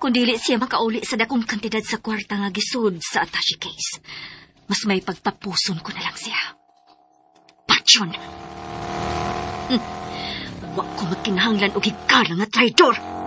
kung dili siya makauli sa dakong kantidad sa kwarta nga gisud sa attache case. Mas may pagtapuson ko na lang siya. Patyon! Wa ko magkinahanglan og higala nga traidor!